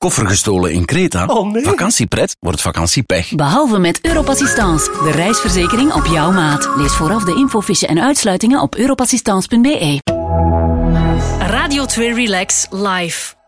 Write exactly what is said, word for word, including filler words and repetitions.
Koffer gestolen in Kreta? Oh nee. Vakantiepret wordt vakantiepech. Behalve met Europassistance, de reisverzekering op jouw maat. Lees vooraf de infofiche en uitsluitingen op europassistance punt be. Radio twee Relax Live.